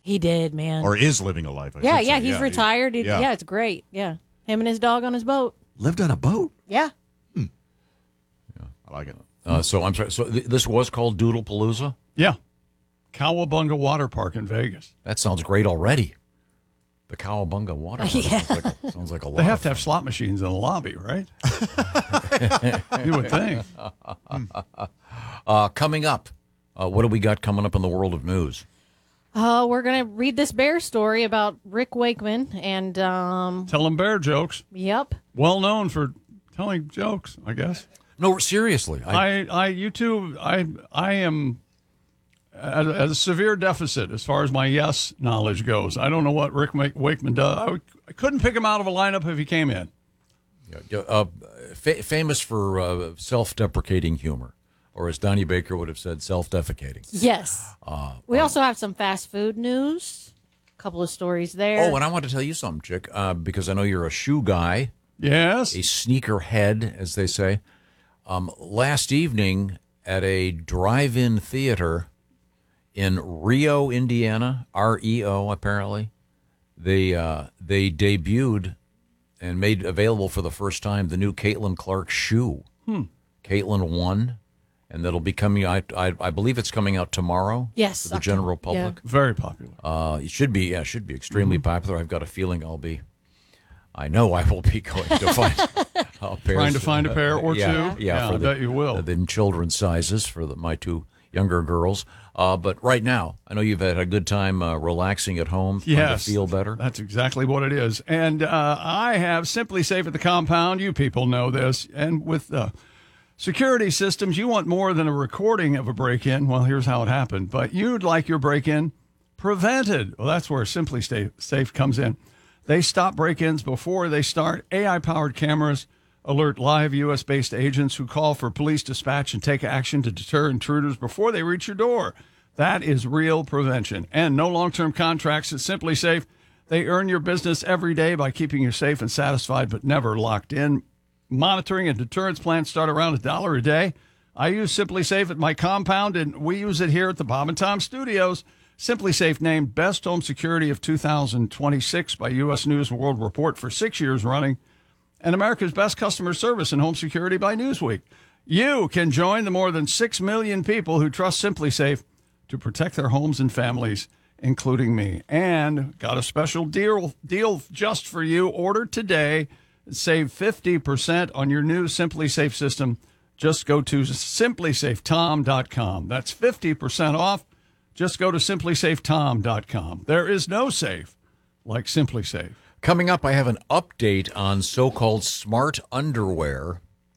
He did, man. Or is living a life. Yeah, should say. he's retired. Yeah, it's great. Yeah. Him and his dog on his boat. Lived on a boat? Yeah. Yeah, I like it. So I'm sorry. So this was called Doodlepalooza? Yeah. Cowabunga Water Park in Vegas. That sounds great already. The Cowabunga Water Park sounds like a lot. They have to have slot machines in the lobby, right? You would think. Coming up, what do we got coming up in the world of news? We're going to read this bear story about Rick Wakeman. And, telling bear jokes. Yep. Well known for telling jokes, I guess. No, seriously. I am at a severe deficit as far as my yes knowledge goes. I don't know what Rick Wakeman does. I couldn't pick him out of a lineup if he came in. Famous for self-deprecating humor, or as Donnie Baker would have said, self-defecating. Yes. We also have some fast food news. A couple of stories there. Oh, and I want to tell you something, Chick, because I know you're a shoe guy. Yes. A sneaker head, as they say. Last evening at a drive-in theater in Rio, Indiana, REO apparently, they debuted and made available for the first time the new Caitlin Clark shoe. Caitlin 1, and that'll be coming. I believe it's coming out tomorrow. Yes, to the general public. Yeah. Very popular. It should be extremely popular. I've got a feeling I know I will be going to find a pair. Trying to find a pair or two. Yeah, I bet you will. In children's sizes for my two younger girls. But right now, I know you've had a good time relaxing at home, trying to feel better. That's exactly what it is. And I have Simply Safe at the compound. You people know this. And with security systems, you want more than a recording of a break-in. Well, here's how it happened. But you'd like your break-in prevented. Well, that's where Simply Safe comes in. They stop break-ins before they start. AI-powered cameras alert live U.S.-based agents who call for police dispatch and take action to deter intruders before they reach your door. That is real prevention. And no long-term contracts at Simply Safe. They earn your business every day by keeping you safe and satisfied, but never locked in. Monitoring and deterrence plans start around $1 a day. I use Simply Safe at my compound, and we use it here at the Bob and Tom Studios. Simply Safe named Best Home Security of 2026 by U.S. News & World Report for 6 years running, and America's Best Customer Service in Home Security by Newsweek. You can join the more than 6 million people who trust Simply Safe to protect their homes and families, including me. And got a special deal just for you. Order today. Save 50% on your new Simply Safe system. Just go to simplysafetom.com. That's 50% off. Just go to simplysafetom.com. There is no safe like Simply Safe. Coming up, I have an update on so-called smart underwear.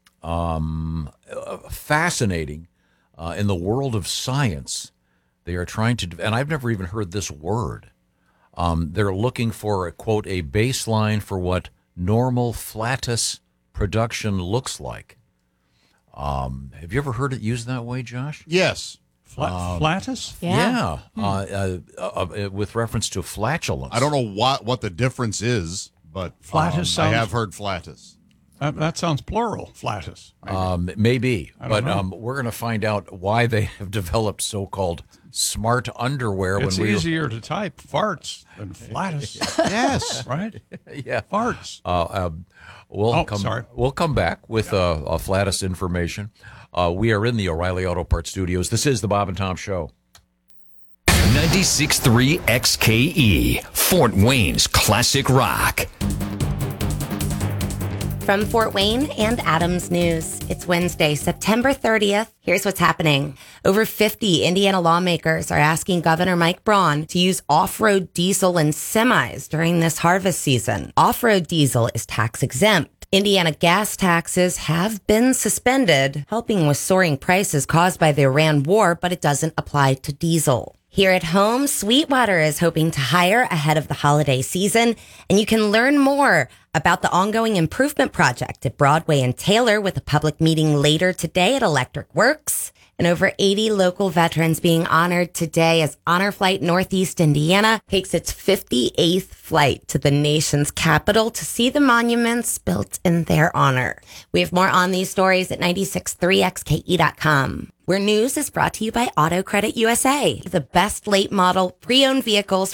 Fascinating. In the world of science, they are trying to, and I've never even heard this word. They're looking for, quote, a baseline for what normal flatus production looks like. Have you ever heard it used that way, Josh? Yes. Flatus? Yeah. With reference to flatulence. I don't know what the difference is, but flatus I have heard flatus. That sounds plural, flatus. Maybe. But know. we're going to find out why they have developed so-called smart underwear. It's easier to type farts than flatus. Yes. Right? Yeah. Farts. We'll come back with a flatus information. We are in the O'Reilly Auto Parts Studios. This is the Bob and Tom Show. 96.3 XKE, Fort Wayne's classic rock. From Fort Wayne and Adams News, it's Wednesday, September 30th. Here's what's happening. Over 50 Indiana lawmakers are asking Governor Mike Braun to use off-road diesel in semis during this harvest season. Off-road diesel is tax exempt. Indiana gas taxes have been suspended, helping with soaring prices caused by the Iran war, but it doesn't apply to diesel. Here at home, Sweetwater is hoping to hire ahead of the holiday season, and you can learn more about the ongoing improvement project at Broadway and Taylor with a public meeting later today at Electric Works. And over 80 local veterans being honored today as Honor Flight Northeast Indiana takes its 58th flight to the nation's capital to see the monuments built in their honor. We have more on these stories at 963xke.com. Where news is brought to you by Auto Credit USA, the best late model pre-owned vehicles